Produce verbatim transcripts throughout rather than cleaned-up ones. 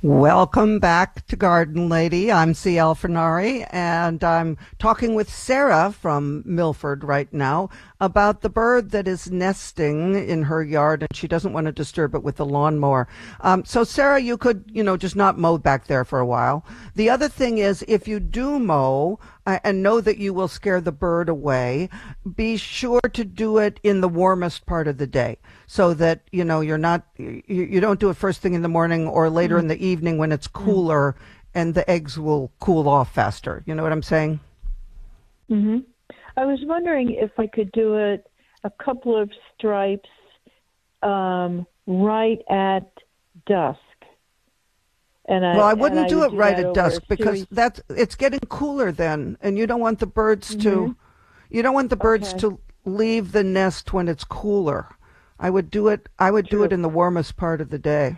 Welcome back to Garden Lady. I'm C L Fernari, and I'm talking with Sarah from Milford right now about the bird that is nesting in her yard, and she doesn't want to disturb it with the lawnmower. Um, so, Sarah, you could, you know, just not mow back there for a while. The other thing is, if you do mow uh, and know that you will scare the bird away, be sure to do it in the warmest part of the day, so that, you know, you're not, you, you don't do it first thing in the morning or later mm-hmm. in the evening when it's cooler mm-hmm. and the eggs will cool off faster. You know what I'm saying? Mm-hmm. I was wondering if I could do it a couple of stripes um, right at dusk. And I, well, I wouldn't do I would it do right that at dusk because series. that's it's getting cooler then, and you don't want the birds mm-hmm. to, you don't want the birds okay. to leave the nest when it's cooler. I would do it. I would True. do it in the warmest part of the day.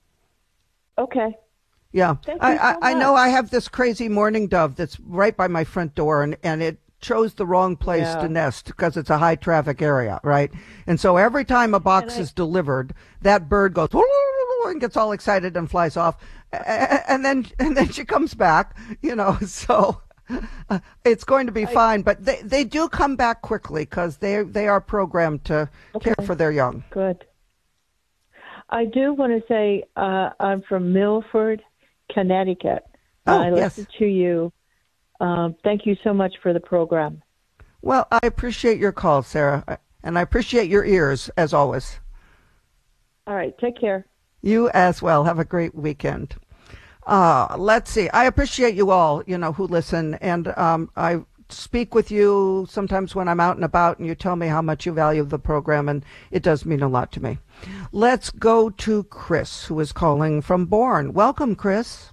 Okay. Yeah, Thank I you so I, I know much. I have this crazy mourning dove that's right by my front door, and and it chose the wrong place yeah. to nest because it's a high traffic area, right? And so every time a box I, is delivered, that bird goes and gets all excited and flies off, and then and then she comes back, you know. So uh, it's going to be I, fine, but they they do come back quickly because they they are programmed to okay. care for their young. Good. I do want to say uh, I'm from Milford, Connecticut. Oh, I yes. listen to you. Um, thank you so much for the program. Well, I appreciate your call, Sarah, and I appreciate your ears, as always. All right. Take care. You as well. Have a great weekend. Uh, let's see. I appreciate you all, you know, who listen, and um, I speak with you sometimes when I'm out and about, and you tell me how much you value the program, and it does mean a lot to me. Let's go to Chris, who is calling from Bourne. Welcome, Chris.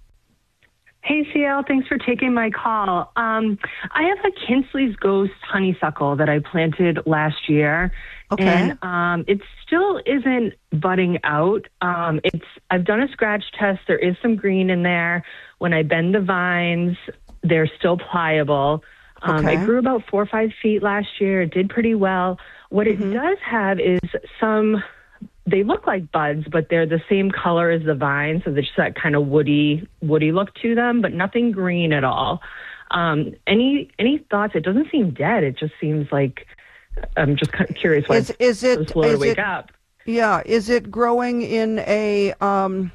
Hey, C L, thanks for taking my call. Um, I have a Kinsley's Ghost honeysuckle that I planted last year, okay. and um, it still isn't budding out. Um, it's I've done a scratch test. There is some green in there. When I bend the vines, they're still pliable. Um, okay. It grew about four or five feet last year. It did pretty well. What mm-hmm. it does have is some... They look like buds, but they're the same color as the vine, so there's that kind of woody, woody look to them, but nothing green at all. Um, any any thoughts? It doesn't seem dead. It just seems like I'm just kind of curious why is, is it, it's so slow to wake it, up. Yeah, is it growing in a? Um,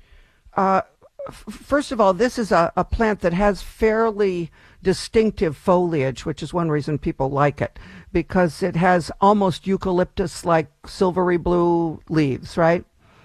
uh, f- first of all, this is a, a plant that has fairly distinctive foliage, which is one reason people like it, because it has almost eucalyptus-like silvery blue leaves, right?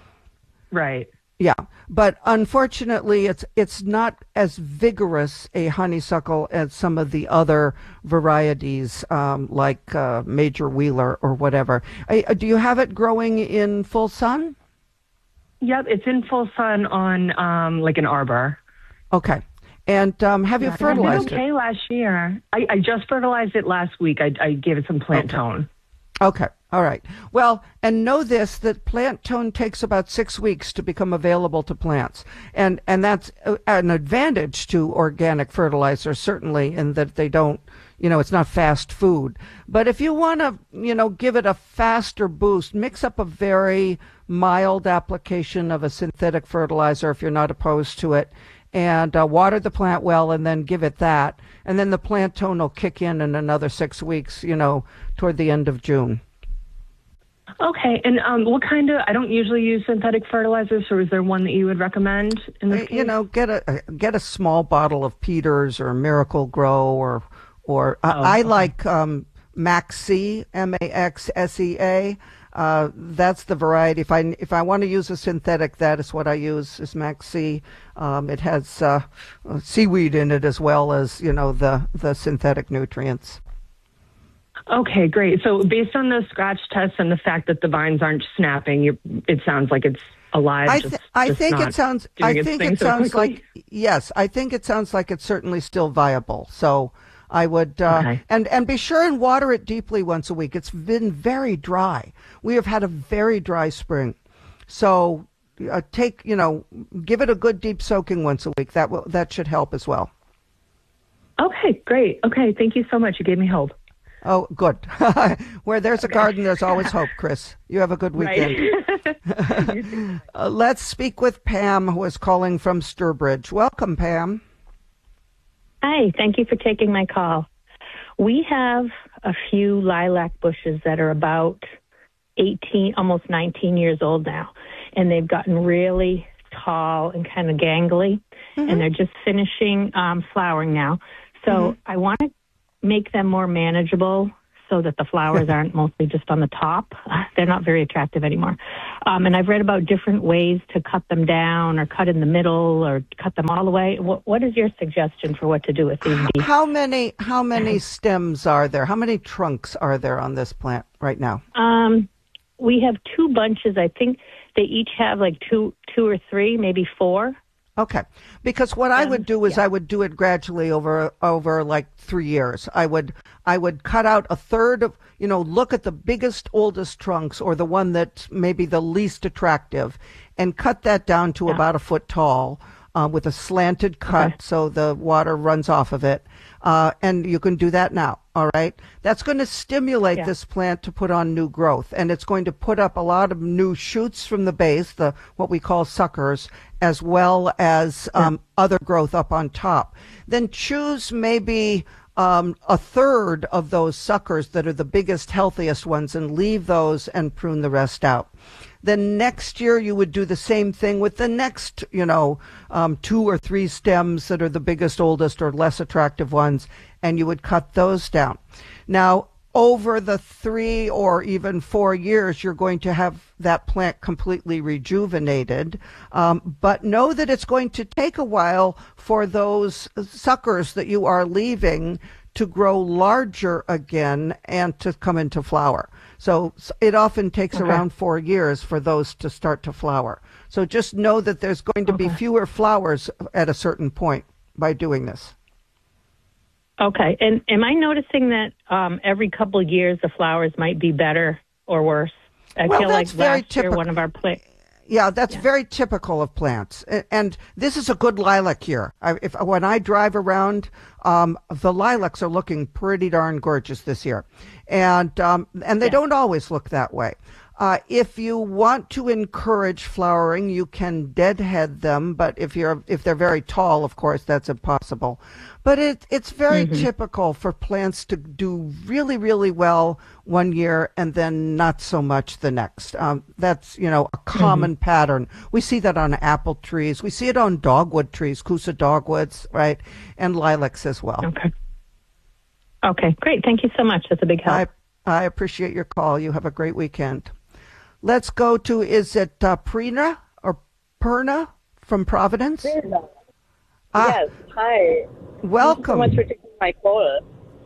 Right. Yeah, but unfortunately, it's it's not as vigorous a honeysuckle as some of the other varieties, um, like uh, Major Wheeler or whatever. Uh, do you have it growing in full sun? Yep, it's in full sun on um, like an arbor. Okay. And um, have you yeah, fertilized it? okay last year. I, I just fertilized it last week. I, I gave it some plant okay. tone. Okay. All right. Well, and know this, that plant tone takes about six weeks to become available to plants. And and that's an advantage to organic fertilizer, certainly, in that they don't, you know, it's not fast food. But if you want to, you know, give it a faster boost, mix up a very mild application of a synthetic fertilizer if you're not opposed to it, and uh, water the plant well, and then give it that. And then the plant tone will kick in in another six weeks, you know, toward the end of June. Okay. And um, what kind of, I don't usually use synthetic fertilizers, so is there one that you would recommend in this uh, case? You know, get a get a small bottle of Peters or Miracle Grow, or, or uh, oh, I okay. like um, Maxsea, M A X S E A. Uh, that's the variety. If I if I want to use a synthetic, that is what I use. Is Maxea. Um, it has uh, seaweed in it as well as, you know, the the synthetic nutrients. Okay, great. So based on the scratch test and the fact that the vines aren't snapping, you, it sounds like it's alive. I, th- just, I just think it sounds. I think it so sounds quickly. like yes. I think it sounds like it's certainly still viable. So I would uh, okay. and and be sure and water it deeply once a week. It's been very dry. We have had a very dry spring, so uh, take you know give it a good deep soaking once a week. That will that should help as well. Okay, great. Okay, thank you so much. You gave me hope. Oh, good. Where there's a garden, there's always hope, Chris. You have a good weekend. Right. uh, let's speak with Pam, who is calling from Sturbridge. Welcome, Pam. Hi, thank you for taking my call. We have a few lilac bushes that are about eighteen, almost nineteen years old now, and they've gotten really tall and kind of gangly, mm-hmm. and they're just finishing um, flowering now. So mm-hmm. I want to make them more manageable so that the flowers aren't mostly just on the top. They're not very attractive anymore. Um, and I've read about different ways to cut them down or cut in the middle or cut them all the way. What, what is your suggestion for what to do with these bees? How many how many stems are there? How many trunks are there on this plant right now? Um, we have two bunches. I think they each have like two two or three, maybe four. Okay, because what I would do is yeah. I would do it gradually over over like three years. I would I would cut out a third of, you know, look at the biggest, oldest trunks or the one that's maybe the least attractive, and cut that down to Yeah. about a foot tall uh, with a slanted cut Okay. so the water runs off of it. Uh, and you can do that now, all right? That's going to stimulate Yeah. this plant to put on new growth, and it's going to put up a lot of new shoots from the base, the what we call suckers, as well as um, other growth up on top. Then choose maybe um, a third of those suckers that are the biggest, healthiest ones, and leave those and prune the rest out. Then next year you would do the same thing with the next, you know, um, two or three stems that are the biggest, oldest, or less attractive ones, and you would cut those down. Now, over the three or even four years, you're going to have that plant completely rejuvenated. Um, but know that it's going to take a while for those suckers that you are leaving to grow larger again and to come into flower. So it often takes Okay. around four years for those to start to flower. So just know that there's going to be Okay. fewer flowers at a certain point by doing this. Okay, and am I noticing that um, every couple of years the flowers might be better or worse? I Well, feel that's like very last year typical. one of our plants. Yeah, that's Yeah. very typical of plants. A- And this is a good lilac year. I, if when I drive around, um, the lilacs are looking pretty darn gorgeous this year. And um, and they Yeah. don't always look that way. Uh, if you want to encourage flowering, you can deadhead them, but if you're if they're very tall, of course, that's impossible. But it it's very Mm-hmm. typical for plants to do really, really well one year and then not so much the next. Um, that's, you know, a common Mm-hmm. pattern. We see that on apple trees. We see it on dogwood trees, Coosa dogwoods, right, and lilacs as well. Okay. Okay, great. Thank you so much. That's a big help. I, I appreciate your call. You have a great weekend. Let's go to, is it uh, Prina or Perna from Providence? Ah, Yes, hi. welcome. Thank you so much for taking my call.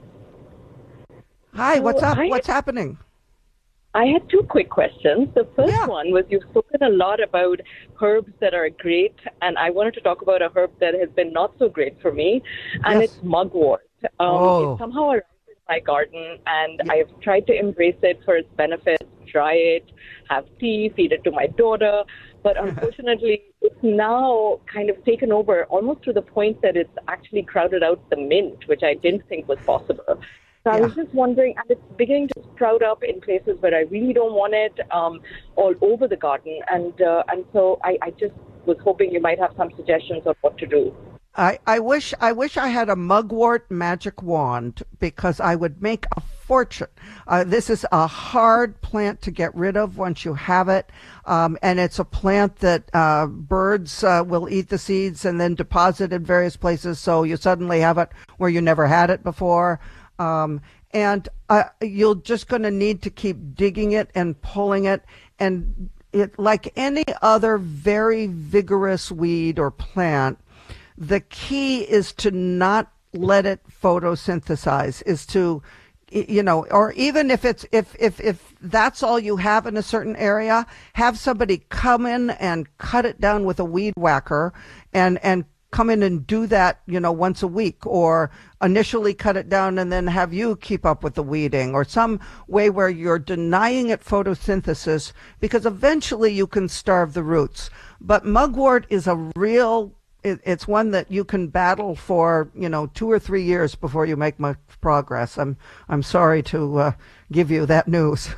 Hi, So what's up? I- What's happening? I had two quick questions. The first Yeah. one was you've spoken a lot about herbs that are great, and I wanted to talk about a herb that has been not so great for me, and Yes. it's mugwort. Um, Oh. It's somehow around in my garden, and I've tried to embrace it for its benefits, dry it, have tea, feed it to my daughter, but unfortunately, it's now kind of taken over almost to the point that it's actually crowded out the mint, which I didn't think was possible. So I was just wondering, and it's beginning to sprout up in places where I really don't want it, um, all over the garden. And uh, and so I, I just was hoping you might have some suggestions on what to do. I, I wish I wish I had a mugwort magic wand because I would make a fortune. Uh, this is a hard plant to get rid of once you have it, um, and it's a plant that uh, birds uh, will eat the seeds and then deposit in various places. So you suddenly have it where you never had it before, um, and uh, you're just going to need to keep digging it and pulling it and. It, like any other very vigorous weed or plant, the key is to not let it photosynthesize, is to, you know, or even if it's, if, if, if that's all you have in a certain area, have somebody come in and cut it down with a weed whacker and, and come in and do that, you know, once a week, or initially cut it down and then have you keep up with the weeding, or some way where you're denying it photosynthesis, because eventually you can starve the roots. But mugwort is a real it, it's one that you can battle for, you know, two or three years before you make much progress. I'm I'm sorry to uh, give you that news.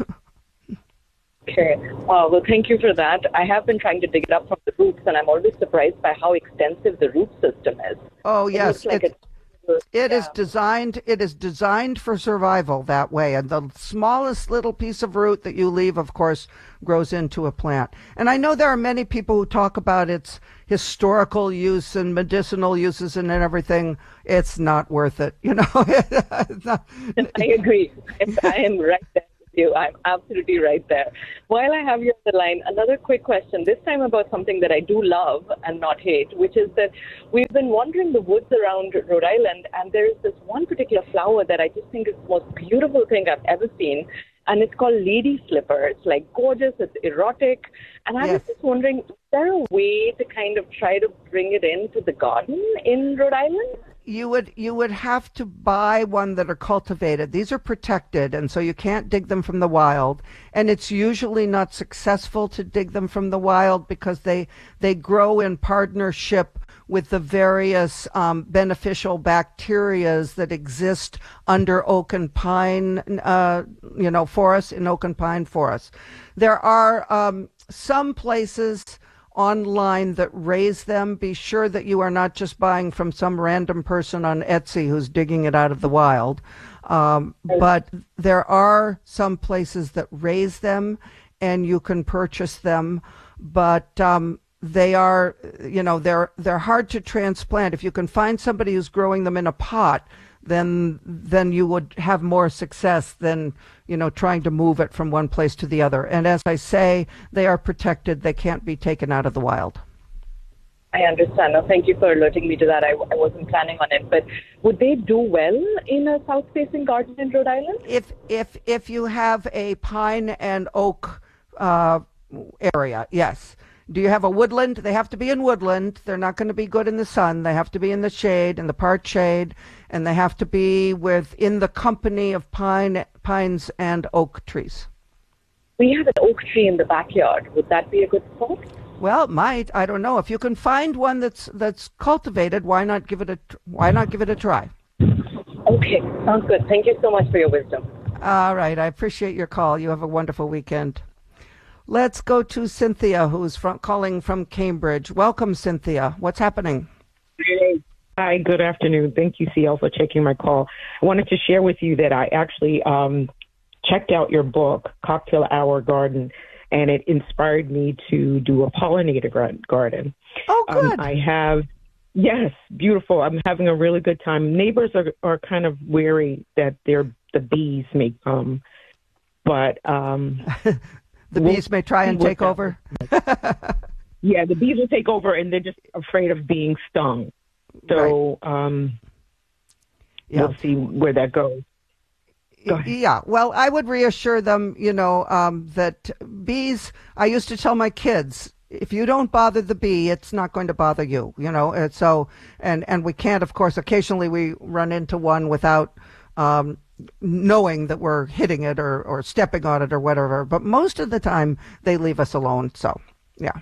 Okay. Uh, well, thank you for that. I have been trying to dig it up from the roots, and I'm always surprised by how extensive the root system is. Oh, It yes. looks like It, it's- it yeah. is designed it is designed for survival that way. And the smallest little piece of root that you leave, of course, grows into a plant. And I know there are many people who talk about its historical use and medicinal uses and everything. It's not worth it. You know, It's not- I agree. I am right there with you. I'm absolutely right there. While I have you on the line, another quick question, this time about something that I do love and not hate, which is that we've been wandering the woods around Rhode Island, and there is this one particular flower that I just think is the most beautiful thing I've ever seen, and it's called lady slipper. It's like gorgeous, it's erotic, and I Yes. was just wondering, is there a way to kind of try to bring it into the garden in Rhode Island? You would you would have to buy one that are cultivated. These are protected, and so you can't dig them from the wild. And it's usually not successful to dig them from the wild because they they grow in partnership with the various um, beneficial bacterias that exist under oak and pine, uh, you know, forests in oak and pine forests. There are um, some places online that raise them. Be sure that you are not just buying from some random person on Etsy who's digging it out of the wild. Um, but there are some places that raise them, and you can purchase them. But um, they are, you know, they're they're hard to transplant. If you can find somebody who's growing them in a pot, then then you would have more success than, you know, trying to move it from one place to the other. And as I say, they are protected. They can't be taken out of the wild. I understand. Now, thank you for alerting me to that. I, I wasn't planning on it. But would they do well in a south-facing garden in Rhode Island? If if if you have a pine and oak uh, area, yes. Do you have a woodland? They have to be in woodland. They're not going to be good in the sun. They have to be in the shade, in the part shade, and they have to be within the company of pine, pines and oak trees. We have an oak tree in the backyard. Would that be a good spot? Well, it might. I don't know. If you can find one that's that's cultivated, why not give it a why not give it a try? Okay, sounds good. Thank you so much for your wisdom. All right. I appreciate your call. You have a wonderful weekend. Let's go to Cynthia, who's from, calling from Cambridge. Welcome, Cynthia. What's happening? Hi, good afternoon. Thank you, C L, for taking my call. I wanted to share with you that I actually um, checked out your book, Cocktail Hour Garden, and it inspired me to do a pollinator garden. Oh, good. Um, I have, yes, beautiful. I'm having a really good time. Neighbors are, are kind of wary that they're, the bees may come, but... Um, The bees may try and take over? Yeah, the bees will take over, and they're just afraid of being stung. So right. um, yeah. We'll see where that goes. Go ahead. Yeah, well, I would reassure them, you know, um, that bees, I used to tell my kids, if you don't bother the bee, it's not going to bother you, you know. And so, and, and we can't, of course, occasionally we run into one without... Um, knowing that we're hitting it or, or stepping on it or whatever. But most of the time, they leave us alone. So, yeah.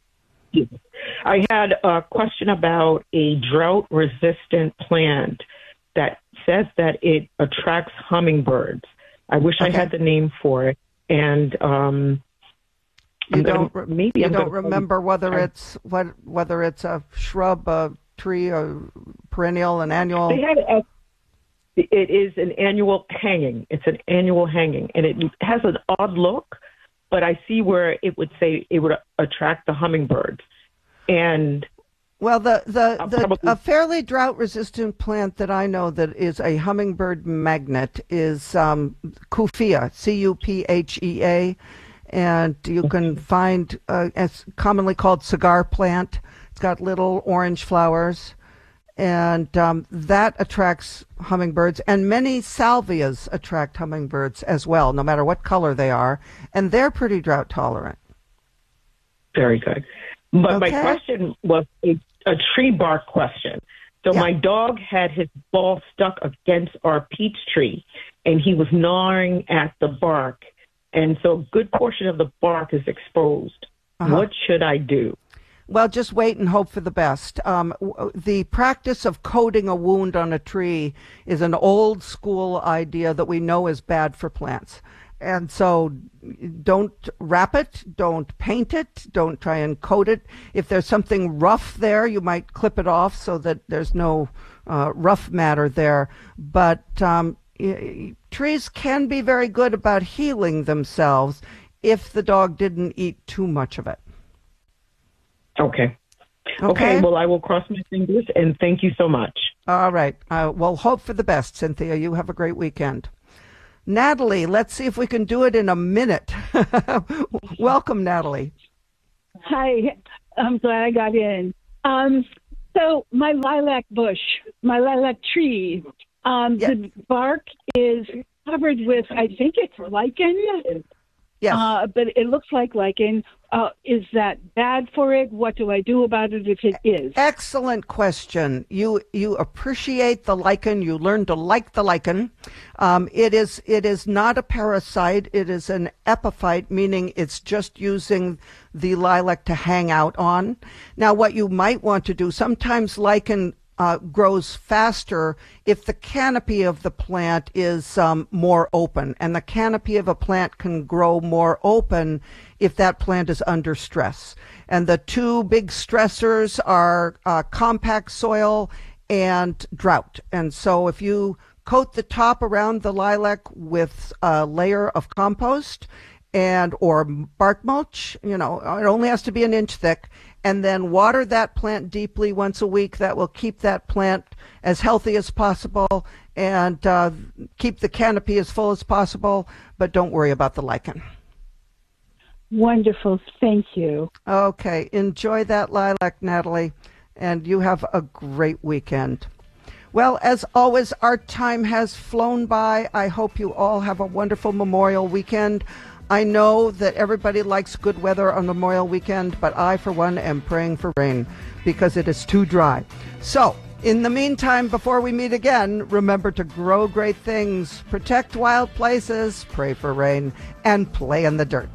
I had a question about a drought-resistant plant that says that it attracts hummingbirds. I wish okay. I had the name for it. And um, you don't, gonna, maybe you I'm don't remember whether it's what whether it's a shrub, a tree, a perennial, an annual? They had a It is an annual hanging. It's an annual hanging, and it has an odd look, but I see where it would say it would attract the hummingbirds. And well, the the, the probably... a fairly drought-resistant plant that I know that is a hummingbird magnet is um, Cuphea, C U P H E A, and you can find uh, it's commonly called cigar plant. It's got little orange flowers. And um, that attracts hummingbirds, and many salvias attract hummingbirds as well, no matter what color they are, and they're pretty drought tolerant. Very good. But okay. my question was a, a tree bark question. So yeah. My dog had his ball stuck against our peach tree, and he was gnawing at the bark, and so a good portion of the bark is exposed. Uh-huh. What should I do? Well, just wait and hope for the best. Um, w- the practice of coating a wound on a tree is an old school idea that we know is bad for plants. And so don't wrap it, don't paint it, don't try and coat it. If there's something rough there, you might clip it off so that there's no uh, rough matter there. But um, y- trees can be very good about healing themselves if the dog didn't eat too much of it. Okay. Okay. Okay, well, I will cross my fingers, and thank you so much. All right. Uh, well, hope for the best, Cynthia. You have a great weekend. Natalie, let's see if we can do it in a minute. Welcome, Natalie. Hi, I'm glad I got in. Um, so my lilac bush, my lilac tree, um, Yes. the bark is covered with, I think it's lichen. Yes. Uh, but it looks like lichen. Uh, is that bad for it? What do I do about it if it is? Excellent question. You you appreciate the lichen. You learn to like the lichen. Um, it is it is not a parasite. It is an epiphyte, meaning it's just using the lilac to hang out on. Now, what you might want to do, sometimes lichen Uh, grows faster if the canopy of the plant is um, more open. And the canopy of a plant can grow more open if that plant is under stress. And the two big stressors are uh, compact soil and drought. And so if you coat the top around the lilac with a layer of compost and or bark mulch, you know, it only has to be an inch thick, and then water that plant deeply once a week. That will keep that plant as healthy as possible and uh, keep the canopy as full as possible, but don't worry about the lichen. Wonderful. Thank you. Okay. Enjoy that lilac, Natalie, and you have a great weekend. Well, as always, our time has flown by. I hope you all have a wonderful Memorial weekend. I know that everybody likes good weather on Memorial Weekend, but I, for one, am praying for rain because it is too dry. So, in the meantime, before we meet again, remember to grow great things, protect wild places, pray for rain, and play in the dirt.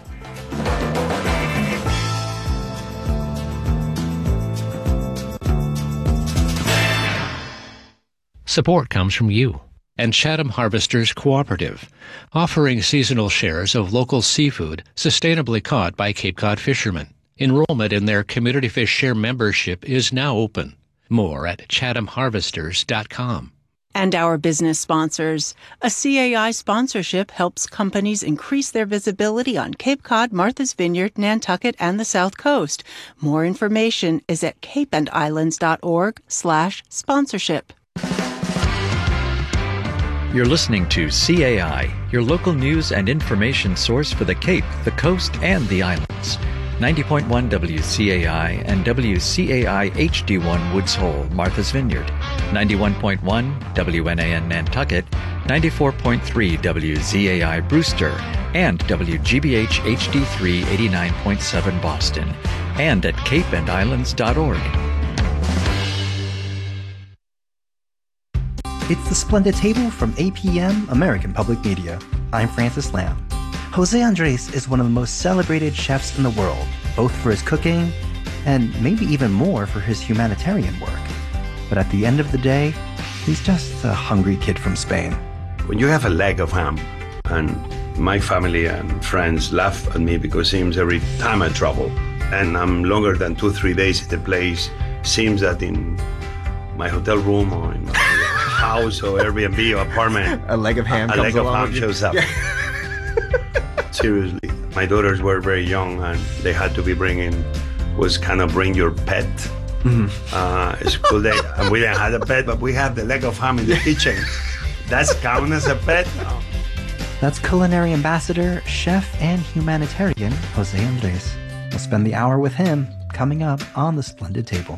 Support comes from you and Chatham Harvesters Cooperative, offering seasonal shares of local seafood sustainably caught by Cape Cod fishermen. Enrollment in their Community Fish Share membership is now open. More at chatham harvesters dot com. And our business sponsors. A C A I sponsorship helps companies increase their visibility on Cape Cod, Martha's Vineyard, Nantucket, and the South Coast. More information is at cape and islands dot org slash sponsorship. You're listening to C A I, your local news and information source for the Cape, the Coast, and the Islands. ninety point one W C A I and W C A I H D one Woods Hole, Martha's Vineyard. ninety-one point one W N A N Nantucket, ninety-four point three W Z A I Brewster, and W G B H H D three eighty-nine point seven Boston, and at cape and islands dot org. It's the Splendid Table from A P M, American Public Media. I'm Francis Lamb. Jose Andres is one of the most celebrated chefs in the world, both for his cooking and maybe even more for his humanitarian work. But at the end of the day, he's just a hungry kid from Spain. When you have a leg of ham, and my family and friends laugh at me because it seems every time I travel, and I'm longer than two, three days at the place, seems that in my hotel room or in my house or Airbnb or apartment, a leg of ham, a, a leg of ham shows up. Yeah. Seriously, my daughters were very young and they had to be bringing, was kind of bring your pet. Mm-hmm. Uh, school day, and we didn't have a pet, but we have the leg of ham in the kitchen. That's count as a pet? No. That's culinary ambassador, chef, and humanitarian Jose Andres. We'll spend the hour with him coming up on the Splendid Table.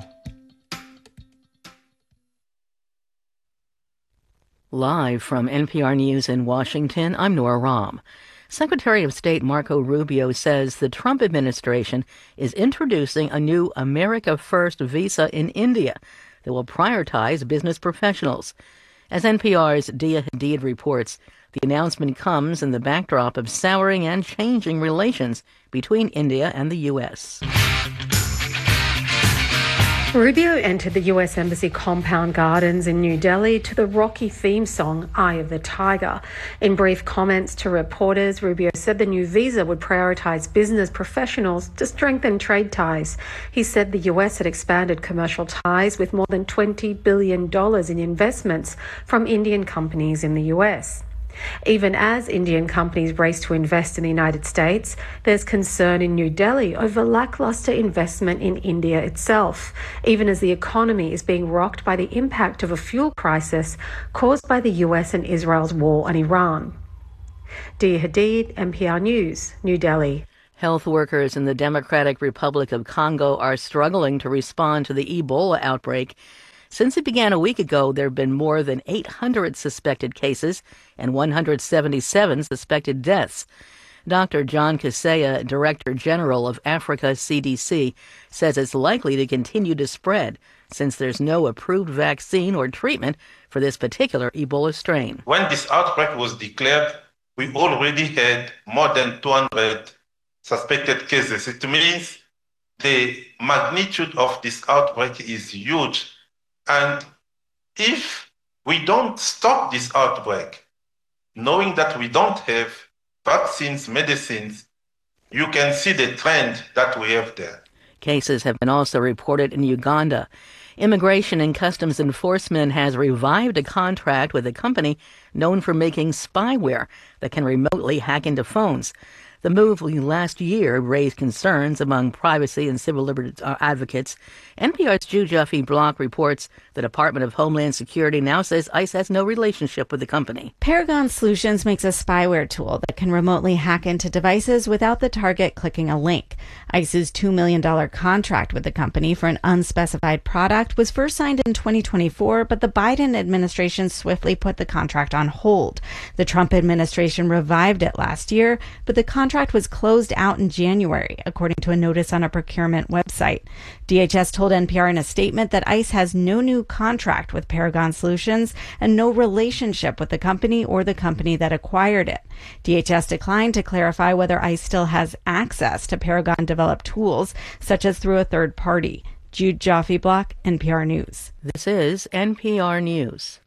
Live from N P R News in Washington, I'm Nora Rahm. Secretary of State Marco Rubio says the Trump administration is introducing a new America First visa in India that will prioritize business professionals. As N P R's Dia Hadid reports, the announcement comes in the backdrop of souring and changing relations between India and the U S Rubio entered the U S Embassy compound gardens in New Delhi to the Rocky theme song, Eye of the Tiger. In brief comments to reporters, Rubio said the new visa would prioritise business professionals to strengthen trade ties. He said the U S had expanded commercial ties with more than twenty billion dollars in investments from Indian companies in the U S. Even as Indian companies race to invest in the United States, there's concern in New Delhi over lackluster investment in India itself, even as the economy is being rocked by the impact of a fuel crisis caused by the U S and Israel's war on Iran. Dia Hadid, N P R News, New Delhi. Health workers in the Democratic Republic of Congo are struggling to respond to the Ebola outbreak. Since it began a week ago, there have been more than eight hundred suspected cases and one hundred seventy-seven suspected deaths. Doctor John Kaseya, Director General of Africa C D C, says it's likely to continue to spread since there's no approved vaccine or treatment for this particular Ebola strain. When this outbreak was declared, we already had more than two hundred suspected cases. It means the magnitude of this outbreak is huge. And if we don't stop this outbreak, knowing that we don't have vaccines, medicines, you can see the trend that we have there. Cases have been also reported in Uganda. Immigration and Customs Enforcement has revived a contract with a company known for making spyware that can remotely hack into phones. The move last year raised concerns among privacy and civil liberties advocates. N P R's Ju Juffe Block reports the Department of Homeland Security now says ICE has no relationship with the company. Paragon Solutions makes a spyware tool that can remotely hack into devices without the target clicking a link. ICE's two million dollars contract with the company for an unspecified product was first signed in twenty twenty-four, but the Biden administration swiftly put the contract on hold. The Trump administration revived it last year, but the contract contract was closed out in January, according to a notice on a procurement website. D H S told N P R in a statement that ICE has no new contract with Paragon Solutions and no relationship with the company or the company that acquired it. D H S declined to clarify whether ICE still has access to Paragon-developed tools, such as through a third party. Jude Jaffe Block, N P R News. This is N P R News.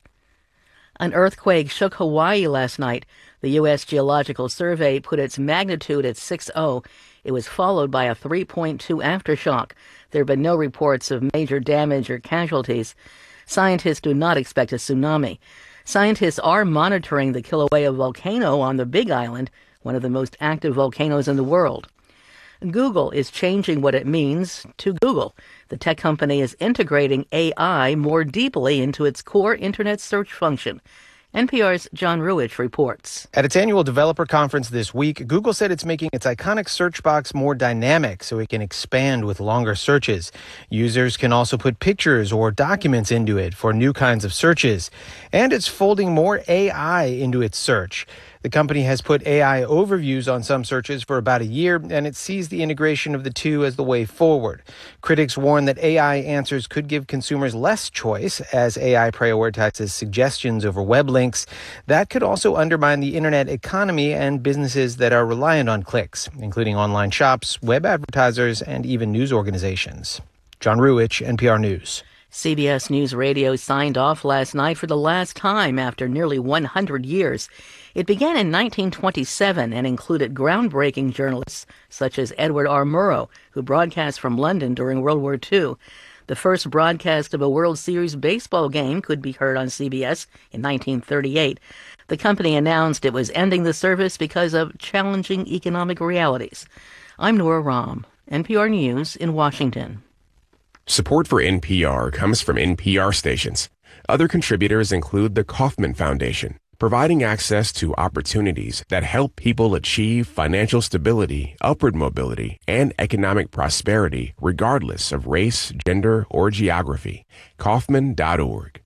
An earthquake shook Hawaii last night. The U S Geological Survey put its magnitude at six point oh. It was followed by a three point two aftershock. There have been no reports of major damage or casualties. Scientists do not expect a tsunami. Scientists are monitoring the Kilauea volcano on the Big Island, one of the most active volcanoes in the world. Google is changing what it means to Google. The tech company is integrating A I more deeply into its core internet search function. N P R's John Ruwitch reports. At its annual developer conference this week, Google said it's making its iconic search box more dynamic so it can expand with longer searches. Users can also put pictures or documents into it for new kinds of searches. And it's folding more A I into its search. The company has put A I overviews on some searches for about a year, and it sees the integration of the two as the way forward. Critics warn that A I answers could give consumers less choice as A I prioritizes suggestions over web links. That could also undermine the internet economy and businesses that are reliant on clicks, including online shops, web advertisers, and even news organizations. John Ruwitch, N P R News. C B S News Radio signed off last night for the last time after nearly one hundred years. It began in nineteen twenty-seven and included groundbreaking journalists such as Edward R. Murrow, who broadcast from London during World War Two. The first broadcast of a World Series baseball game could be heard on C B S in nineteen thirty-eight. The company announced it was ending the service because of challenging economic realities. I'm Nora Rahm, N P R News in Washington. Support for N P R comes from N P R stations. Other contributors include the Kauffman Foundation, providing access to opportunities that help people achieve financial stability, upward mobility, and economic prosperity regardless of race, gender, or geography. Kauffman dot org.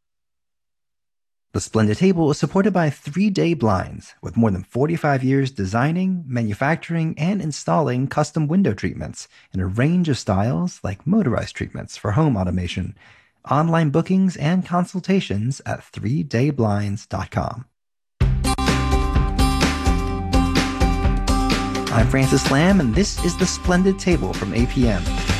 The Splendid Table is supported by three day Blinds, with more than forty-five years designing, manufacturing, and installing custom window treatments in a range of styles like motorized treatments for home automation. Online bookings and consultations at three day blinds dot com. I'm Francis Lamb, and this is The Splendid Table from A P M.